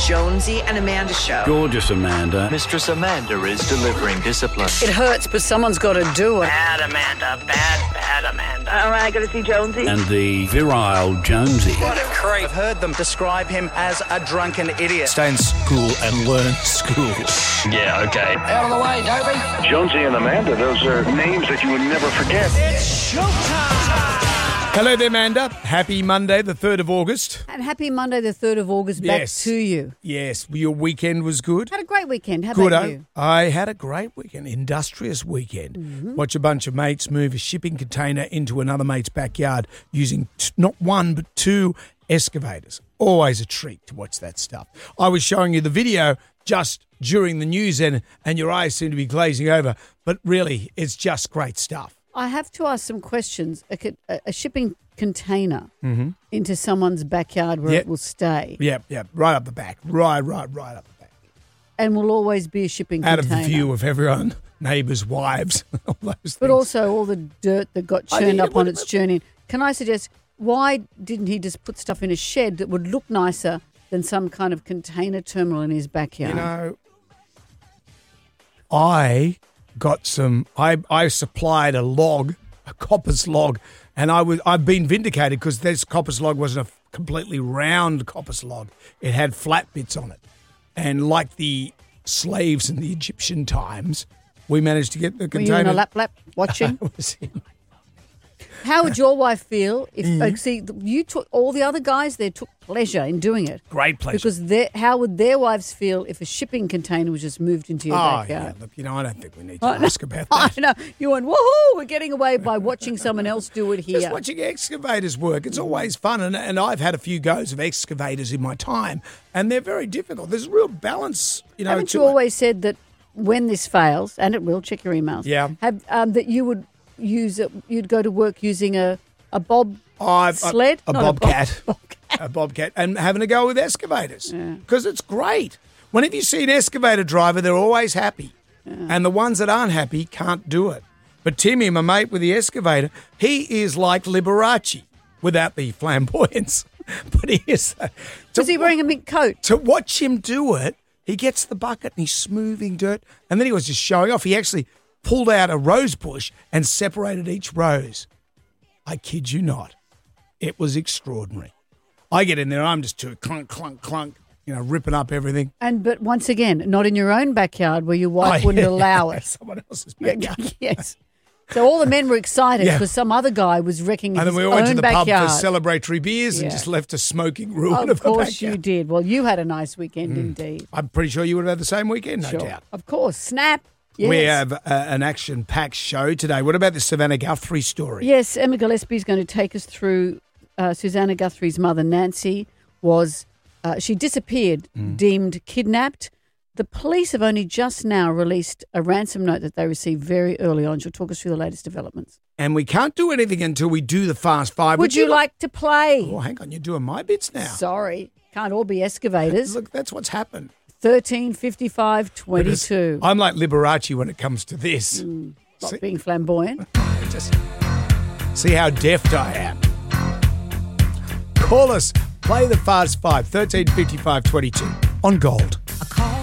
Jonesy and Amanda Show. Gorgeous Amanda. Mistress Amanda is delivering discipline. It hurts, but someone's got to do it. Bad Amanda, bad Amanda. All right, go to see Jonesy. And the virile Jonesy. What a creep. I've heard them describe him as a drunken idiot. Stay in school and learn school. Yeah, okay. Out of the way, Dopey. Jonesy and Amanda, those are names that you would never forget. It's showtime. Hello there, Amanda. Happy Monday, the 3rd of August. And happy Monday, the 3rd of August, back Yes. to you. Yes, your weekend was good. Had a great weekend. How Good, about you? I had a great weekend, industrious weekend. Watch a bunch of mates move a shipping container into another mate's backyard using not one but 2 excavators. Always a treat to watch that stuff. I was showing you the video just during the news and your eyes seem to be glazing over, but really it's just great stuff. I have to ask some questions. A shipping container into someone's backyard where Yep. it will stay Yep, right up the back. Right up the back. and will always be a shipping Out container. of the view of everyone, neighbours' wives, all those things. But also all the dirt that got I churned think up it on would- its journey. Can I suggest, why didn't he just put stuff in a shed that would look nicer than some kind of container terminal in his backyard? You know, I got some. I supplied a log, a coppice log, and I've been vindicated because this coppice log wasn't a completely round coppice log. It had flat bits on it, and like the slaves in the Egyptian times, we managed to get the Were container. you in a lap watching? I was in- How would your wife feel if, see, you took, all the other guys there took pleasure in doing it. Great pleasure. Because how would their wives feel if a shipping container was just moved into your yeah, backyard? look, I don't think we need to ask about that. I know. You went, woohoo, we're getting away by watching someone else do it here. Just watching excavators work. It's always fun. And I've had a few goes of excavators in my time, and they're very difficult. There's real balance, Haven't to you it. always said that when this fails, and it will, check your emails, that you would use it, you'd go to work using a sled? A Not bobcat. bobcat. A bobcat. And having a go with excavators. Because it's great. Whenever you see an excavator driver, they're always happy. And the ones that aren't happy can't do it. But Timmy, my mate with the excavator, he is like Liberace without the flamboyance. But he is. Was he wearing a mink coat? To watch him do it, he gets the bucket and he's smoothing dirt. And then he was just showing off. He actually pulled out a rose bush and separated each rose. I kid you not. It was extraordinary. I get in there, I'm just doing clunk, clunk, clunk, ripping up everything. But once again, not in your own backyard where your wife wouldn't allow it. Someone else's backyard. Yes. So all the men were excited because some other guy was wrecking his And then we own all went to the backyard. pub for celebratory beers and just left a smoking ruin Of the course backyard. you did. Well, you had a nice weekend indeed. I'm pretty sure you would have had the same weekend, no Sure. doubt. Of course. Snap. Yes. We have an action-packed show today. What about the Savannah Guthrie story? Yes, Emma Gillespie is going to take us through Susanna Guthrie's mother, Nancy, she disappeared, deemed kidnapped. The police have only just now released a ransom note that they received very early on. She'll talk us through the latest developments. And we can't do anything until we do the Fast Five. Would you like to play? Oh, hang on. You're doing my bits now. Sorry. Can't all be excavators. Look, that's what's happened. 13, 55, 22. I'm like Liberace when it comes to this. Not being flamboyant. Just see how deft I am. Call us. Play the Fast Five. 13, 55, 22 on Gold.